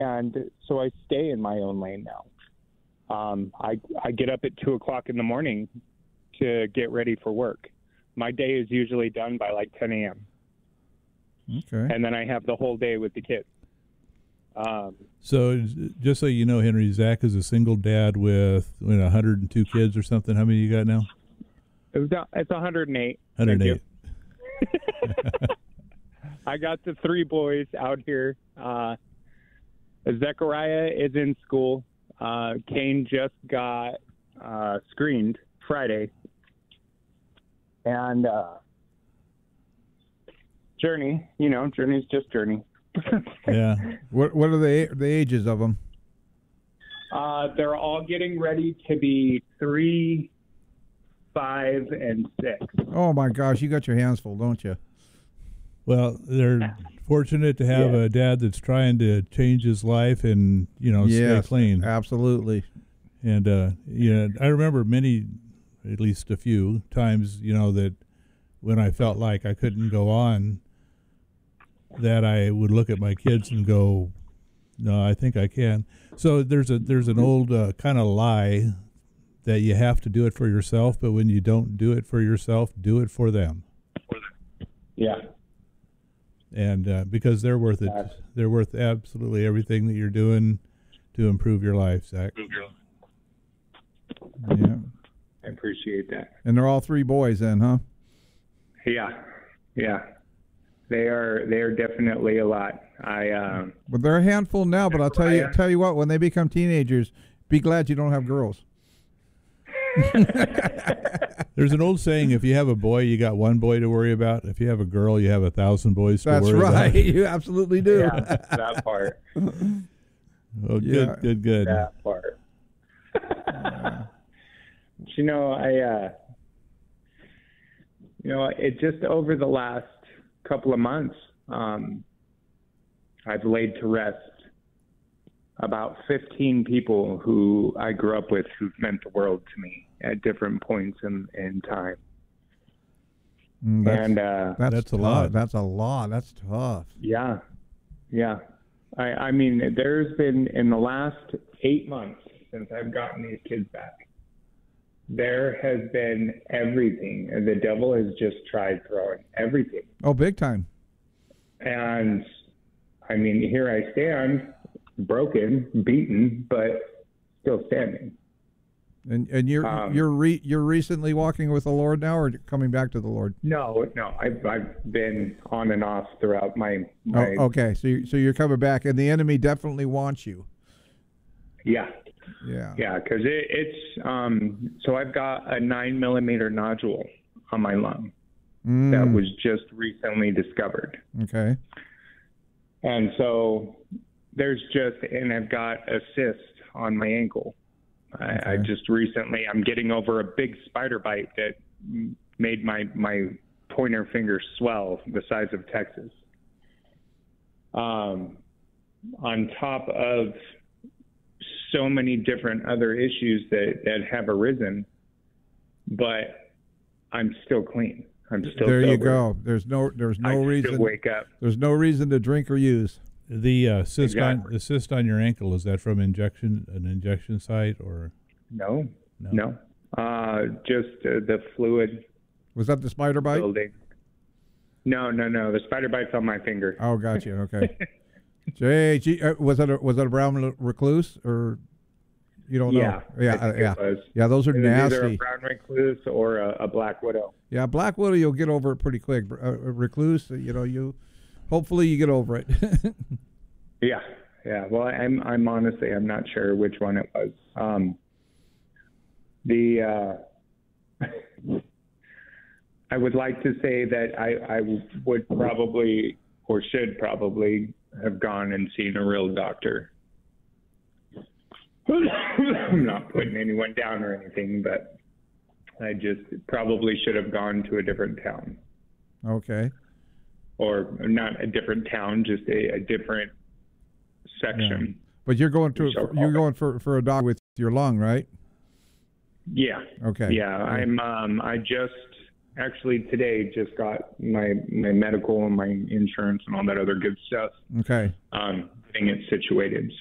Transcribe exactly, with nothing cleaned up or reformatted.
And so I stay in my own lane now. Um, I, I get up at two o'clock in the morning to get ready for work. My day is usually done by like ten a.m. Okay. And then I have the whole day with the kids. Um, so just so you know, Henry, Zach is a single dad with you know, one hundred two kids or something. How many you got now? It was, it's one hundred eight. one hundred eight. I got the three boys out here. Uh, Zechariah is in school. Uh, Kane just got uh, screened Friday. And uh, Journey, you know, Journey's just Journey. Yeah. What What are the the ages of them? Uh, they're all getting ready to be three, five, and six. Oh my gosh, you got your hands full, don't you? Well, they're fortunate to have Yeah. a dad that's trying to change his life and you know Yes, stay clean. Absolutely. And uh, yeah, I remember many, at least a few times, you know, that when I felt like I couldn't go on, that I would look at my kids and go, "No, I think I can." So there's a there's an old uh, kind of lie that you have to do it for yourself, but when you don't do it for yourself, do it for them. Yeah. And uh, because they're worth it, they're worth absolutely everything that you're doing to improve your life, Zach. Yeah. I appreciate that. And they're all three boys then, huh? Yeah. Yeah. They are they are definitely a lot. I um Well, they're a handful now, but I'll tell you tell you what, when they become teenagers, be glad you don't have girls. There's an old saying: if you have a boy, you got one boy to worry about. If you have a girl, you have a thousand boys to That's worry right. about. You absolutely do. yeah, that part. Oh, good, Yeah. good, good. That part. You know, I uh you know, it just over the last couple of months, um I've laid to rest about fifteen people who I grew up with who've meant the world to me at different points in, in time. Mm, that's, and uh, that's, That's a tough. lot. That's a lot. That's tough. yeah, yeah. I, I mean, there's been in the last eight months since I've gotten these kids back, there has been everything. The devil has just tried throwing everything. Oh, big time. And I mean, here I stand, broken, beaten, but still standing. And and you're Um, you're re, you're recently walking with the Lord now, or coming back to the Lord? No, no, I've I've been on and off throughout my. my Oh, okay, so you, so you're coming back, and the enemy definitely wants you. Yeah, Yeah. yeah, because it, it's um. So I've got a nine millimeter nodule on my lung Mm, that was just recently discovered, okay. and so there's just and I've got a cyst on my ankle. I, I Okay. just recently, I'm getting over a big spider bite that made my, my pointer finger swell the size of Texas. Um, on top of so many different other issues that, that have arisen, but I'm still clean. I'm still There you sober. go. There's no there's I no still reason wake up. there's no reason to drink or use. The uh, cyst on Exactly. the cyst on your ankle, is that from injection an injection site or No, no? no. Uh, just uh, the fluid Was that the spider bite? building. No, no, no. The spider bite's on my finger. Oh, got you. Okay. Jay, gee, uh, was that a was that a brown recluse or you don't Yeah, know? Yeah, I uh, think it yeah, was. yeah. Those are It was either a nasty. brown recluse or a, a black widow. Yeah, black widow, you'll get over it pretty quick. Uh, recluse, you know, you hopefully you get over it. Yeah, yeah. Well, I'm I'm honestly I'm not sure which one it was. Um, the uh, I would like to say that I I would probably or should probably have gone and seen a real doctor. I'm not putting anyone down or anything, but I just probably should have gone to a different town. Okay. Or not a different town, just a, a different section. But you're going to So- you're going for for a dog with your lung, right? Yeah. Okay. Yeah, I'm. Um, I just actually today just got my my medical and my insurance and all that other good stuff. Okay. Um, getting it situated.